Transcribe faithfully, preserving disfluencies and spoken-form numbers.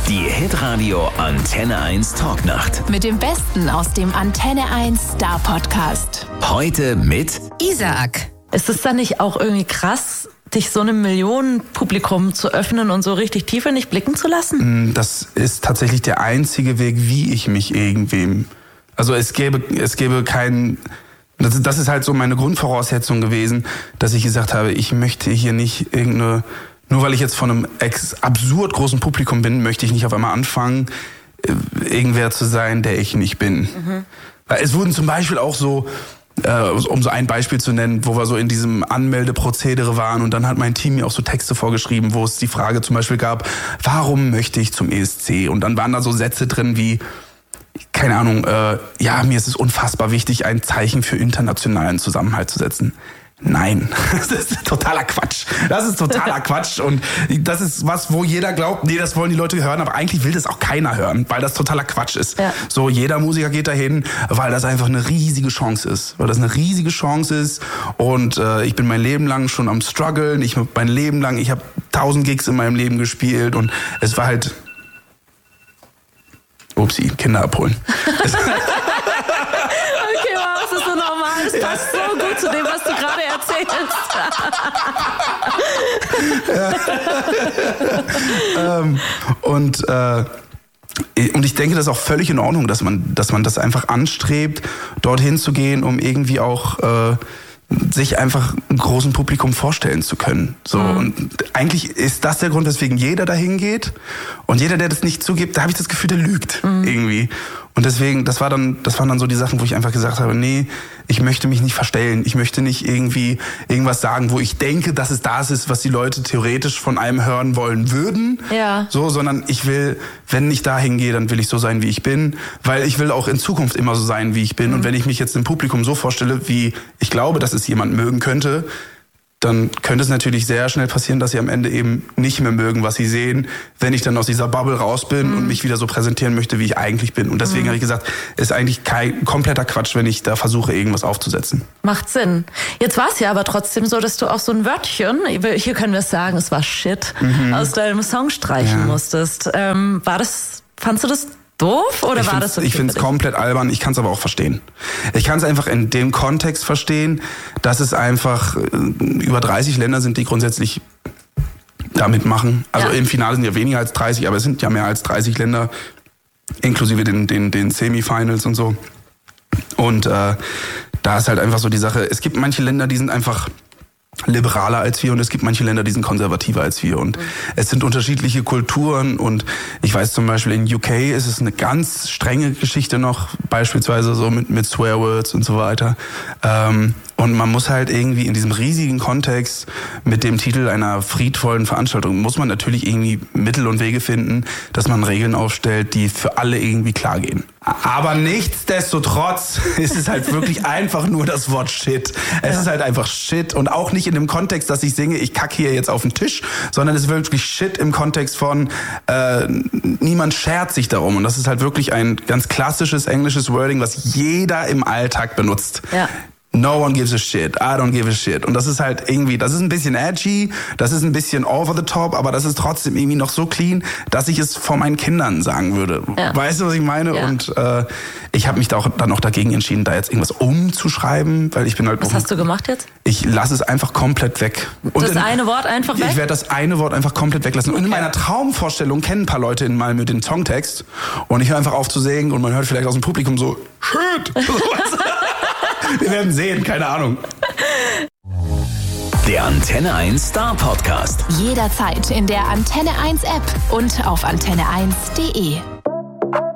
Die Hitradio Antenne eins Talknacht. Mit dem Besten aus dem Antenne eins Star Podcast. Heute mit Isaac. Ist es dann nicht auch irgendwie krass, dich so einem Millionenpublikum zu öffnen und so richtig tief in dich blicken zu lassen? Das ist tatsächlich der einzige Weg, wie ich mich irgendwem... Also es gäbe, es gäbe keinen... Das, das ist halt so meine Grundvoraussetzung gewesen, dass ich gesagt habe, ich möchte hier nicht irgendeine... Nur weil ich jetzt von einem ex absurd großen Publikum bin, möchte ich nicht auf einmal anfangen, irgendwer zu sein, der ich nicht bin. Mhm. Weil es wurden zum Beispiel auch so, äh, um so ein Beispiel zu nennen, wo wir so in diesem Anmeldeprozedere waren und dann hat mein Team mir auch so Texte vorgeschrieben, wo es die Frage zum Beispiel gab, warum möchte ich zum E S C? Und dann waren da so Sätze drin wie, keine Ahnung, äh, ja, mir ist es unfassbar wichtig, ein Zeichen für internationalen Zusammenhalt zu setzen. Nein, das ist totaler Quatsch. Das ist totaler Quatsch und das ist was, wo jeder glaubt, nee, das wollen die Leute hören, aber eigentlich will das auch keiner hören, weil das totaler Quatsch ist. Ja. So, jeder Musiker geht dahin, weil das einfach eine riesige Chance ist, weil das eine riesige Chance ist und äh, ich bin mein Leben lang schon am struggeln, ich mein Leben lang, ich habe tausend Gigs in meinem Leben gespielt und es war halt, upsi, Kinder abholen. Das passt so gut zu dem, was du gerade erzählst. ja. ähm, und, äh, und ich denke, das ist auch völlig in Ordnung, dass man, dass man das einfach anstrebt, dorthin zu gehen, um irgendwie auch äh, sich einfach einem großen Publikum vorstellen zu können. So, mhm. Und eigentlich ist das der Grund, weswegen jeder dahin geht. Und jeder, der das nicht zugibt, da habe ich das Gefühl, der lügt mhm. irgendwie. Und deswegen, das war dann, das waren dann so die Sachen, wo ich einfach gesagt habe, nee, ich möchte mich nicht verstellen. Ich möchte nicht irgendwie irgendwas sagen, wo ich denke, dass es das ist, was die Leute theoretisch von einem hören wollen würden. Ja. So, sondern ich will, wenn ich da hingehe, dann will ich so sein, wie ich bin. Weil ich will auch in Zukunft immer so sein, wie ich bin. Mhm. Und wenn ich mich jetzt im Publikum so vorstelle, wie ich glaube, dass es jemand mögen könnte, dann könnte es natürlich sehr schnell passieren, dass sie am Ende eben nicht mehr mögen, was sie sehen, wenn ich dann aus dieser Bubble raus bin mhm. und mich wieder so präsentieren möchte, wie ich eigentlich bin. Und deswegen mhm. habe ich gesagt, ist eigentlich kein kompletter Quatsch, wenn ich da versuche, irgendwas aufzusetzen. Macht Sinn. Jetzt war es ja aber trotzdem so, dass du auch so ein Wörtchen, hier können wir es sagen, es war Shit, mhm. aus deinem Song streichen ja. musstest. Ähm, war das, fandst du das doof oder ich war das okay? Ich finde es komplett albern, ich kann es aber auch verstehen. Ich kann es einfach in dem Kontext verstehen, dass es einfach über dreißig Länder sind, die grundsätzlich damit machen. Also ja. im Finale sind ja weniger als dreißig, aber es sind ja mehr als dreißig Länder, inklusive den, den, den Semifinals und so. Und äh, da ist halt einfach so die Sache, es gibt manche Länder, die sind einfach liberaler als wir und es gibt manche Länder, die sind konservativer als wir und mhm. es sind unterschiedliche Kulturen und ich weiß zum Beispiel in U K ist es eine ganz strenge Geschichte noch, beispielsweise so mit, mit Swearwords und so weiter ähm, und man muss halt irgendwie in diesem riesigen Kontext mit dem Titel einer friedvollen Veranstaltung, muss man natürlich irgendwie Mittel und Wege finden, dass man Regeln aufstellt, die für alle irgendwie klar gehen. Aber nichtsdestotrotz ist es halt wirklich einfach nur das Wort Shit. Es ja. ist halt einfach Shit und auch nicht in dem Kontext, dass ich singe, ich kacke hier jetzt auf den Tisch, sondern es ist wirklich Shit im Kontext von äh, niemand schert sich darum und das ist halt wirklich ein ganz klassisches englisches Wording, was jeder im Alltag benutzt. Ja. No one gives a shit. I don't give a shit. Und das ist halt irgendwie, das ist ein bisschen edgy, das ist ein bisschen over the top, aber das ist trotzdem irgendwie noch so clean, dass ich es vor meinen Kindern sagen würde. Ja. Weißt du, was ich meine? Ja. Und äh, ich habe mich da auch dann auch dagegen entschieden, da jetzt irgendwas umzuschreiben, weil ich bin halt... Was hast du gemacht jetzt? Ich lasse es einfach komplett weg. Und das in, eine Wort einfach weg? Ich werde das eine Wort einfach komplett weglassen. Und in meiner Traumvorstellung kennen ein paar Leute in Malmö den Songtext und ich höre einfach auf zu singen und man hört vielleicht aus dem Publikum so, shit! Wir werden sehen, keine Ahnung. Der Antenne eins Star Podcast. Jederzeit in der Antenne eins App und auf antenne eins punkt de.